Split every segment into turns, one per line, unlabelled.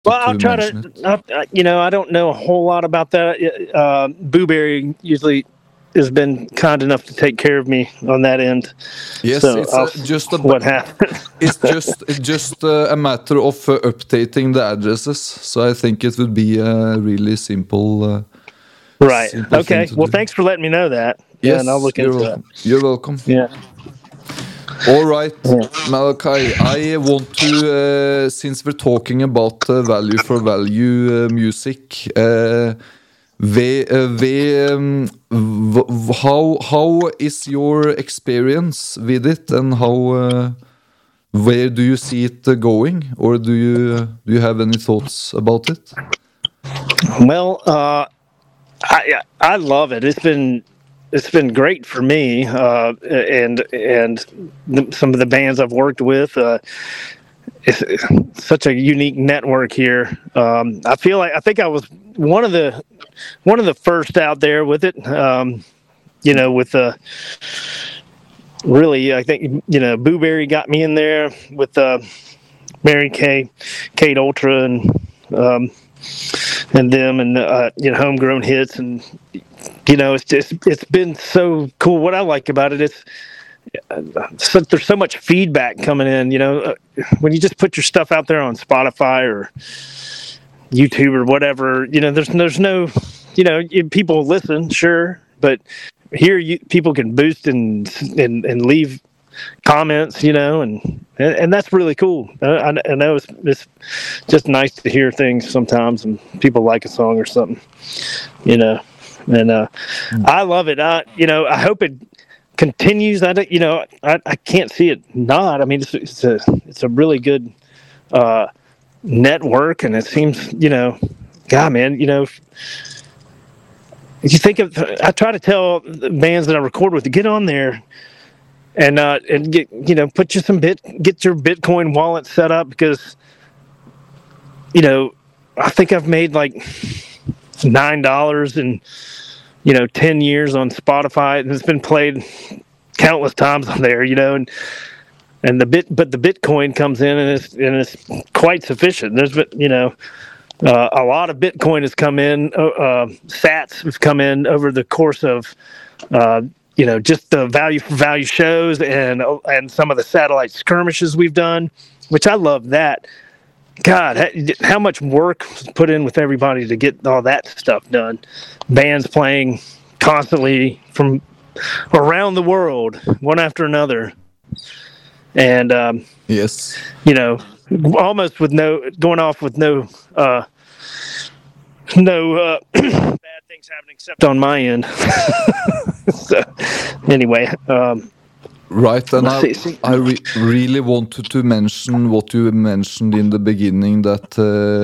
Well,
to
I'll try
mention
to.
it.
I don't know a whole lot about that. Booberry usually has been kind enough to take care of me on that end.
Yes,
So
it's
I'll
just
what happened.
it's just a matter of updating the addresses. So I think it would be a really
Right.
simple thing
Okay.
to
Well,
do.
thanks for letting me know that. Yeah, and I'll
Yes,
look
you're
into that.
welcome. You're welcome.
Yeah.
All right,
Yeah.
Malachi, I want to, since we're talking about value for value music, how is your experience with it, and where do you see it going, or do you have any thoughts about it?
Well, I love it. It's been great for me, and some of the bands I've worked with. It's such a unique network here. I think I was one of the first out there with it. With really, I think Booberry got me in there with Mary Kay, Kate Ultra, um, and them, and homegrown hits, and it's been so cool. What I like about it is there's so much feedback coming in. When you just put your stuff out there on Spotify or YouTube or whatever, there's no, people listen, sure, but here people can boost and leave comments, and that's really cool. I know it's just nice to hear things sometimes, and people like a song or something, you know, and I love it. I hope it continues. I can't see it not. I mean, it's a really good network, and it seems, God, man, if you think of, I try to tell the bands that I record with to get on there and get, put you get your Bitcoin wallet set up, because I think I've made like $9 in 10 years on Spotify, and it's been played countless times on there, and but the Bitcoin comes in, and it's quite sufficient. There's been, a lot of Bitcoin has come in, Sats have come in over the course of, just the value for value shows and some of the satellite skirmishes we've done, which I love that. God, how much work was put in with everybody to get all that stuff done. Bands playing constantly from around the world, one after another. And,
Yes.
almost with going off with no bad things happening except on my end. So, anyway,
Right, and
let's see.
really wanted to mention what you mentioned in the beginning, that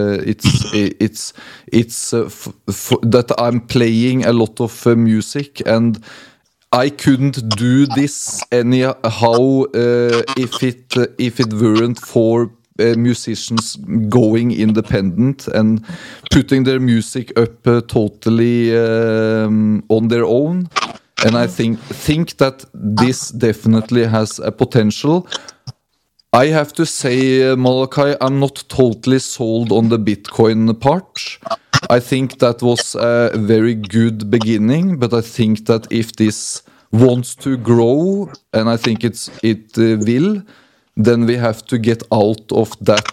that I'm playing a lot of music, and I couldn't do this anyhow if it weren't for musicians going independent and putting their music up totally on their own. And I think that this definitely has a potential. I have to say, Malachi, I'm not totally sold on the Bitcoin part. I think that was a very good beginning, but I think that if this wants to grow, and I think it will, then we have to get out of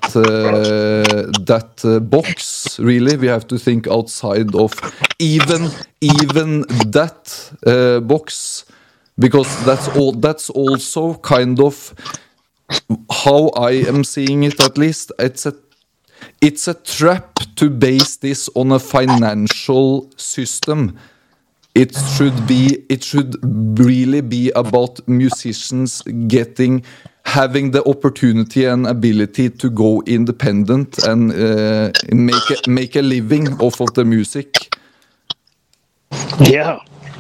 that box. Really, we have to think outside of even that box, because that's also kind of how I am seeing it. At least it's a trap to base this on a financial system. It should really be about musicians having the opportunity and ability to go independent and make a living off of the music.
Yeah,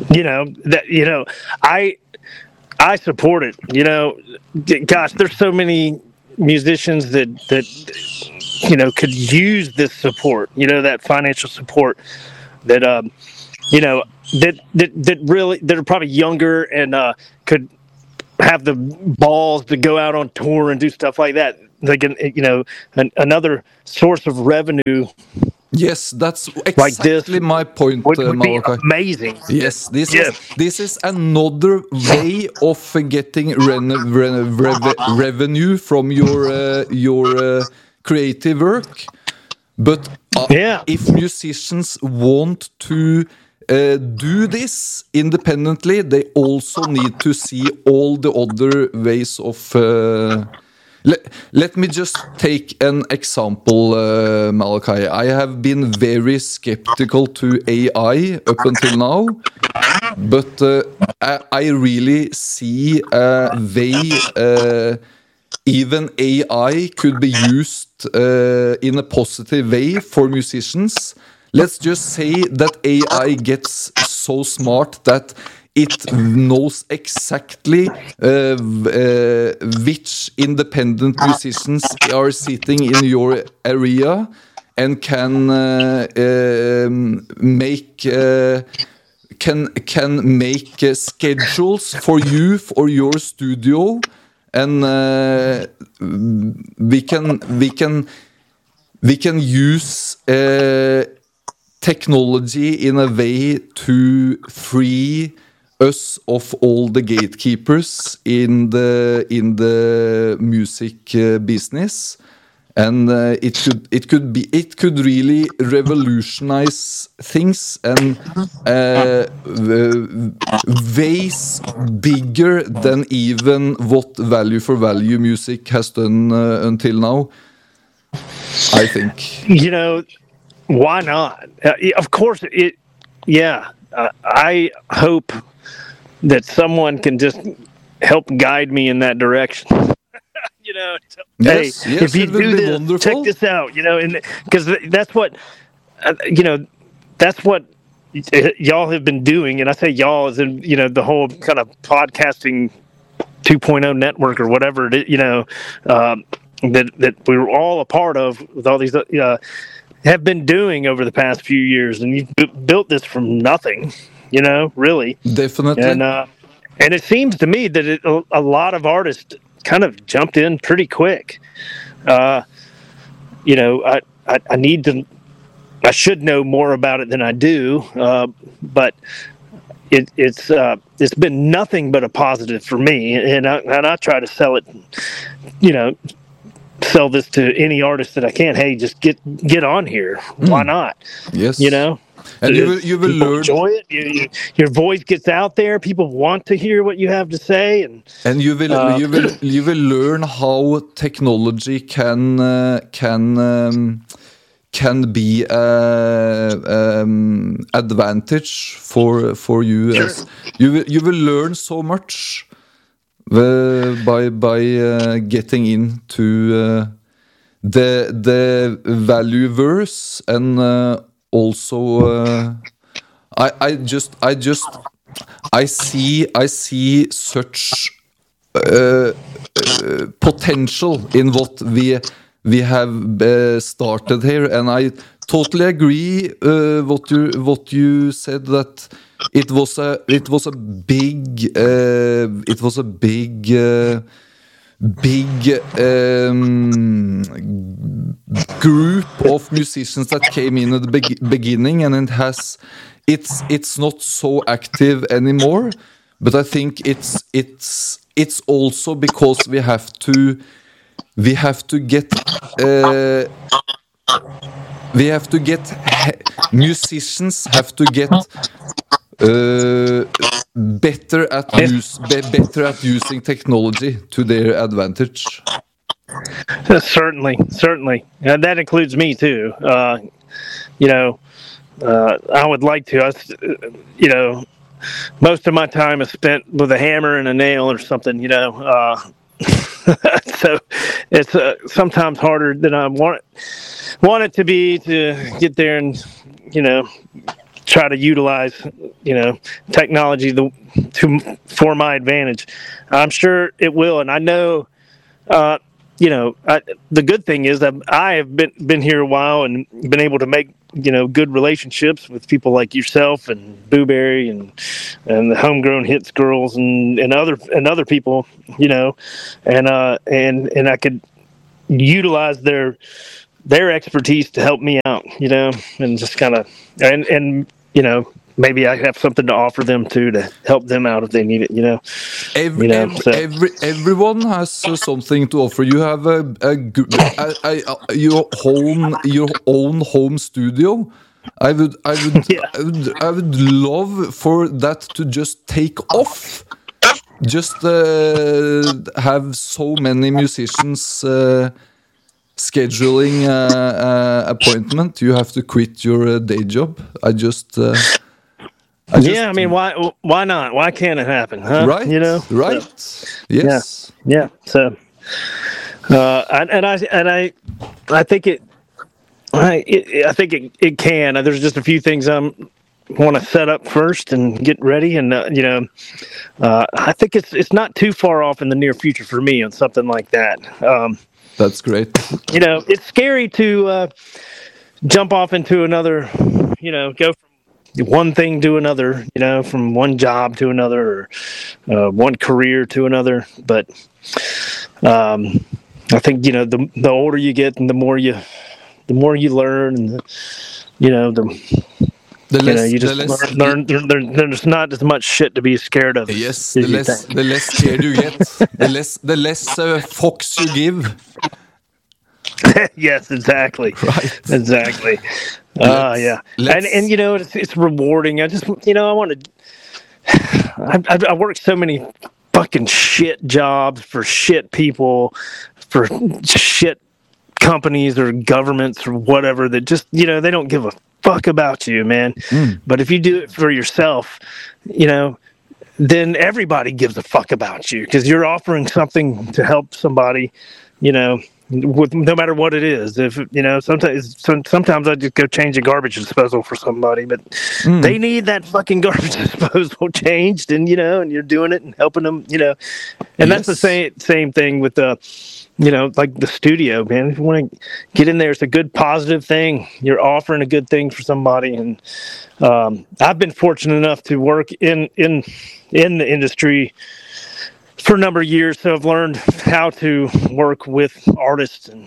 I support it. Gosh, there's so many musicians that could use this support. That financial support that that are probably younger and could have the balls to go out on tour and do stuff like that. another source of revenue
Yes, that's
like this
exactly my point,
would be
Malachi.
amazing.
Yes,
Yeah.
this is another way of getting revenue from your creative work. But
Yeah.
if musicians want to do this independently, they also need to see all the other ways of. Let me just take an example, Malachi. I have been very skeptical to AI up until now, but I really see a way even AI could be used in a positive way for musicians. Let's just say that AI gets so smart that it knows exactly which independent musicians are sitting in your area and can make schedules for you for your studio, and we can use technology in a way to free us of all the gatekeepers in the music business, and it could really revolutionize things, and ways bigger than even what Value for Value music has done until now, I think.
Why not? Of course, yeah. I hope that someone can just help guide me in that direction. Hey,
Yes,
if you
it will
do
be
this,
wonderful.
check this out. And because that's what, that's what y'all have been doing, and I say y'all as in the whole kind of podcasting 2.0 network or whatever it is, that we were all a part of with all these have been doing over the past few years, and you've built this from nothing, really.
Definitely.
And it seems to me that a lot of artists kind of jumped in pretty quick. I need to. I should know more about it than I do, but it's been nothing but a positive for me, and I try to sell it, sell this to any artist that I can. Hey, just get on here. Why not?
Yes.
And
you will learn.
Enjoy it. Your voice gets out there. People want to hear what you have to say, and
you will learn how technology can be advantage for you.
Sure.
You will learn so much by getting into the value verse, and also I see such potential in what we have started here, and I totally agree what you said, that it was a big group of musicians that came in at the beginning, and it's not so active anymore. But I think it's also because musicians have to get better at using technology to their advantage.
Certainly, and that includes me too. I would like to. Most of my time is spent with a hammer and a nail or something. So it's sometimes harder than I want it to be, to get there and try to utilize technology for my advantage. I'm sure it will, and I know the good thing is that I have been here a while and been able to make good relationships with people like yourself and Booberry and the Homegrown Hits girls and other people, and I could utilize their expertise to help me out, and just kind of and maybe I have something to offer them too to help them out if they need it,
Everyone has something to offer. You have your own home studio. I would love for that to just take off. Just have so many musicians scheduling appointment. You have to quit your day job. I
mean, why not? Why can't it happen? Huh?
Right. Right.
So,
Yes.
Yeah. So, I think I think it can. There's just a few things I want to set up first and get ready, and I think it's not too far off in the near future for me on something like that.
That's great.
It's scary to jump off into another, go from one thing to another, from one job to another, or one career to another. But I think the older you get, and the more you learn, and learn. There's not as much shit to be scared of.
Yes, the less scared you get, the less fox you give.
Yes, exactly.
Right.
Exactly. Yeah. And it's rewarding. I just I want to. I work so many fucking shit jobs for shit people, for shit companies or governments or whatever that just they don't give a fuck about you, man. But if you do it for yourself, then everybody gives a fuck about you, because you're offering something to help somebody, with no matter what it is. If sometimes I just go change a garbage disposal for somebody, but they need that fucking garbage disposal changed, and and you're doing it and helping them, and that's the same thing with the like the studio, man. If you want to get in there, it's a good positive thing. You're offering a good thing for somebody, and I've been fortunate enough to work in the industry for a number of years, so I've learned how to work with artists and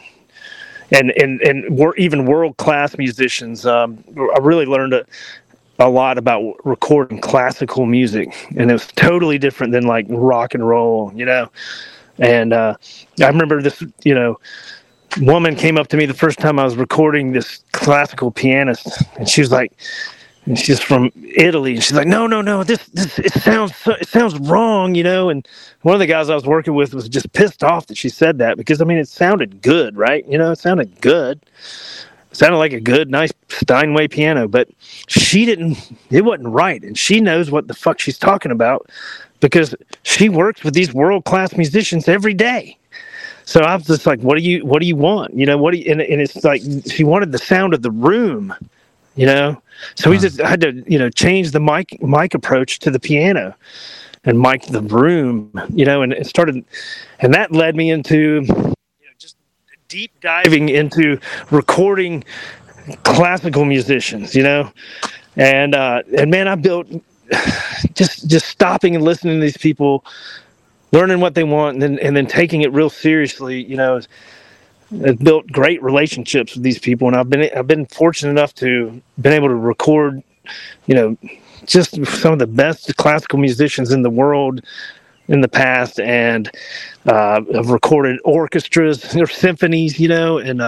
even world-class musicians. I really learned a lot about recording classical music, and it was totally different than like rock and roll, And I remember this, woman came up to me the first time I was recording, this classical pianist, and she was like, and she's from Italy, and she's like, no, it sounds wrong, And one of the guys I was working with was just pissed off that she said that, because it sounded good, right? It sounded good. It sounded like a good, nice Steinway piano, but it wasn't right, and she knows what the fuck she's talking about, because she works with these world-class musicians every day. So I was just like, what do you want? And it's like, she wanted the sound of the room, So we just had to, change the mic approach to the piano and mic the room, and it started, and that led me into, just deep diving into recording classical musicians, and man, I built just stopping and listening to these people, learning what they want, and then taking it real seriously. I've built great relationships with these people, and I've been fortunate enough to been able to record, just some of the best classical musicians in the world in the past, and I've recorded orchestras or symphonies, and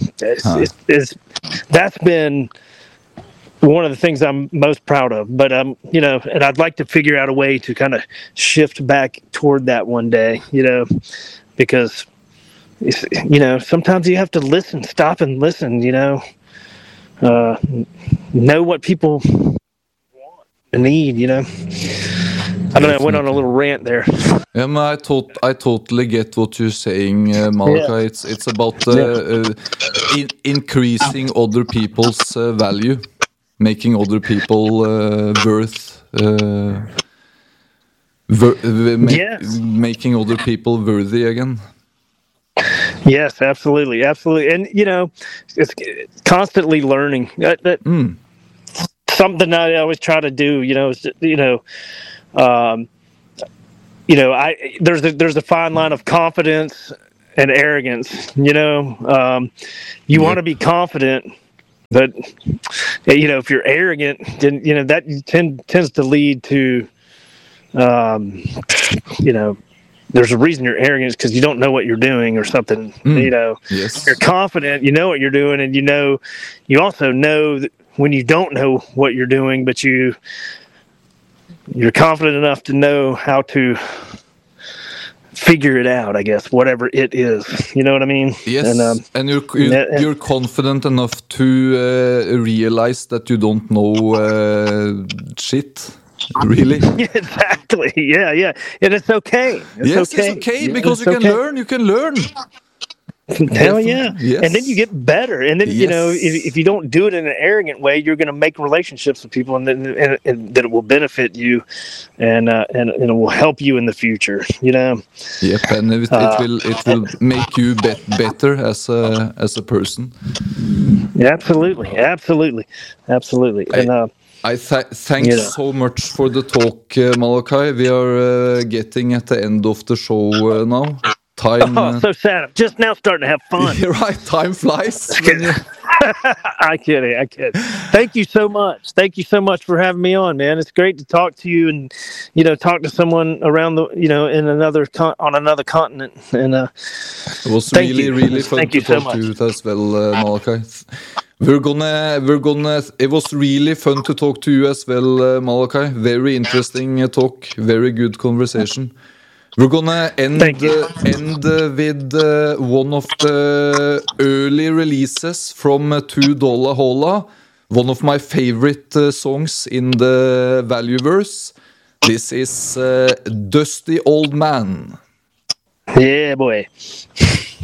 that's been one of the things I'm most proud of. But and I'd like to figure out a way to kind of shift back toward that one day, because sometimes you have to stop and listen, know what people want and need, I don't know, I went on a little rant there.
Yeah, I totally get what you're saying, Malika. Yeah. It's about increasing other people's value, making other people making other people worthy again.
Yes, absolutely, and it's constantly learning. Something I always try to do, there's a fine line of confidence and arrogance. You want to be confident, but if you're arrogant, then that tends to lead to, there's a reason you're arrogant because you don't know what you're doing or something.
Yes.
You're confident, you know what you're doing, and you also know that when you don't know what you're doing, but you're confident enough to know how to figure it out, I guess, whatever it is. You know what I mean?
Yes, and you're confident enough to realize that you don't know shit. Really?
Exactly. Yeah. And it's okay.
It's okay because you can learn.
Hell yeah.
Yes.
And then you get better. And then, if you don't do it in an arrogant way, you're going to make relationships with people and that it will benefit you and it will help you in the future,
Yep, and it will make you better as a person.
Absolutely. And
I thank so much for the talk, Malachi. We are getting at the end of the show now. Time.
So sad. I'm just now starting to have fun.
Right, time flies.
I kid. Thank you so much. Thank you so much for having me on, man. It's great to talk to you and talk to someone around the in on another continent. And
it was really fun to talk to you as well, Malachi. It was really fun to talk to you as well, Malachi. Very interesting talk. Very good conversation. We're gonna end with one of the early releases from $2 Hola, one of my favorite songs in the Valueverse. This is Dusty Old Man.
Yeah, boy.